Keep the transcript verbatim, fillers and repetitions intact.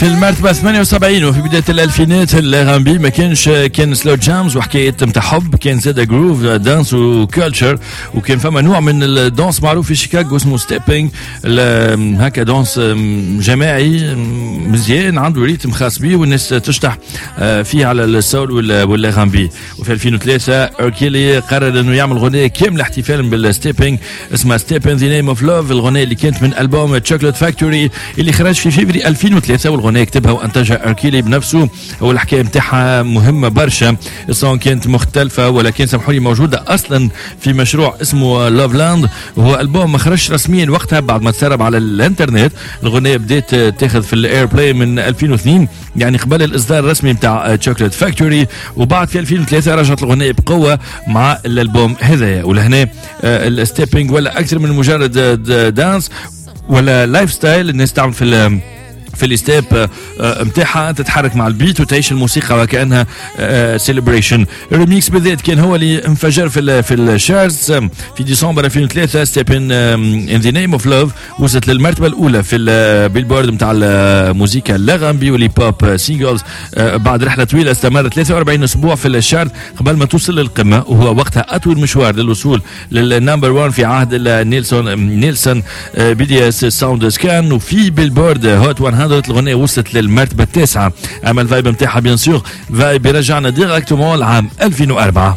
في المرتبة ثمانية وسبعين. وفي بداية الألفينات الأغانبي ما كانش كان سلو جامز وحكاية متاع حب، كان زاد جروف دانس وكالتشر، وكان فما نوع من الدانس معروف في شيكاغو اسمه ستيبينج، هكا دانس جماعي مزيان عنده ريتم خاص بيه والناس تشطح فيه على السول والأغانبي. وفي ألفين وثلاثة أركيلي قرر انه يعمل غنية كاملة احتفالا بالستيبينج اسمها ستيب ان ذا نيم اوف لوف، الغنية اللي كانت من ألبوم تشوكلت فاكتوري اللي خرج في فبراير ألفين وثلاثة، والغنية كتبها وانتجها أركيلي بنفسه. والحكاية متاعها مهمة برشا، الصون كانت مختلفة ولكن سامحوني موجودة أصلا في مشروع اسمه لوف لاند، وهو ألبوم ما خرجش رسميا وقتها بعد ما تسرب على الانترنت. الغنية بدات تاخذ في الاير بلاي من ألفين واثنين، يعني قبل الإصدار الرسمي متاع تشوكلت فاكتوري، وبعد في ألفين وثلاثة رجعت الغنية بقوة مع الألبوم هذايا. ولهنا الستيبينج ولا أكثر من مجرد دانس ولا لايف ستايل، الناس تعمل في في الستيب متاعها تتحرك مع البيت وتعيش الموسيقى وكأنها سيلبريشن. الريميكس بالذات كان هو اللي انفجر في في الشارتس في ديسمبر ألفين وثلاثة. ستيب ان ذا نيم اوف لوف وصلت للمرتبه الاولى في البيلبورد نتاع الموسيقى الاغانبي واللي بوب سينجلز بعد رحله طويله استمرت ثلاثة وأربعين اسبوع في الشارت قبل ما توصل للقمه، وهو وقتها اطول مشوار للوصول للنمبر واحد في عهد نيلسون نيلسون بي دي اس ساوند سكان. وفي بيلبورد هوت مئة الغنية وصلت للمرتبة التاسعة. أما الفايب متاعها بيان سور فايب يرجعنا ديريكتومون لعام ألفين وأربعة.